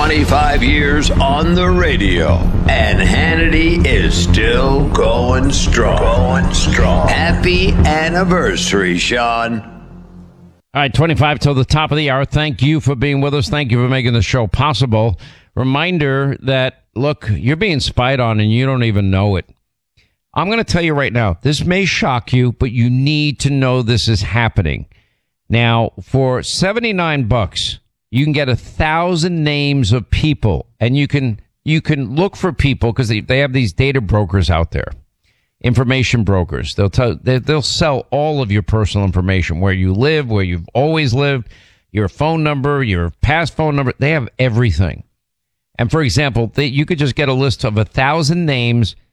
25 years on the radio, and Hannity is still going strong. Happy anniversary, Sean. All right, 25 till the top of the hour. Thank you for being with us. Thank you for making the show possible. Reminder that, look, you're being spied on and you don't even know it. I'm going to tell you right now, this may shock you, but you need to know this is happening. Now, for $79, you can get 1,000 names of people, and you can look for people because they have these data brokers out there, information brokers. They'll sell all of your personal information, where you live, where you've always lived, your phone number, your past phone number. They have everything. And for example, you could just get a list of 1,000 names